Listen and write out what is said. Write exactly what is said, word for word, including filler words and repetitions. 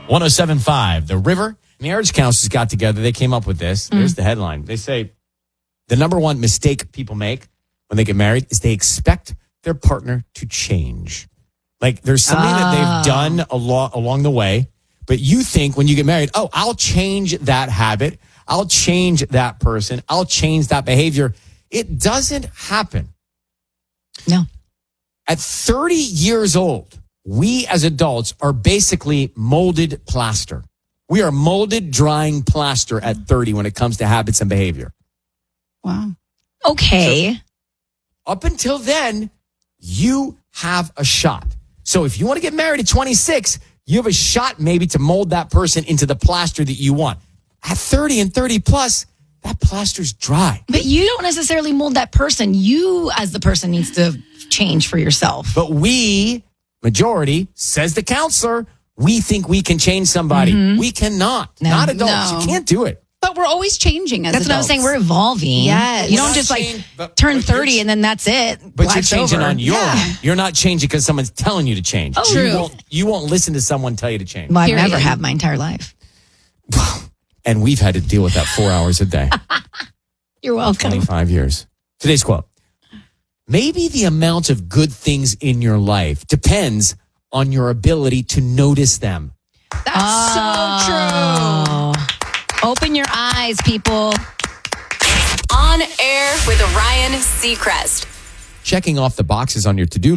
one oh seven point five, The River. Marriage Councils got together. They came up with this. Here's the headline. They say the number one mistake people make when they get married is they expect their partner to change. Like there's something that they've done along, along the way, but you think when you get married, oh, I'll change that habit. I'll change that person. I'll change that behavior. It doesn't happen. No. At thirty years old, we as adults are basically molded plaster. We are molded, drying plaster at thirty when it comes to habits and behavior. Wow. Okay. So, up until then, you have a shot. So if you want to get married at twenty-six, you have a shot maybe to mold that person into the plaster that you want. At thirty and thirty plus, that plaster's dry. But you don't necessarily mold that person. You, as the person, needs to change for yourself. But we, majority, says the counselor, we think we can change somebody. Mm-hmm. We cannot. No. Not adults. No. You can't do it. But we're always changing as That's adults. what I was saying. We're evolving. Yes. You We're don't not just like change- but- turn but thirty you're- and then that's it. But you're Black's changing over. on your Yeah. own. You're not changing because someone's telling you to change. Oh, you true. Won't, you won't listen to someone tell you to change. Well, I've Period. never have my entire life. And we've had to deal with that four hours a day. You're welcome. twenty-five years. Today's quote. Maybe the amount of good things in your life depends on your ability to notice them. That's so true. Oh. Open your eyes, people. On Air with Ryan Seacrest. Checking off the boxes on your to-do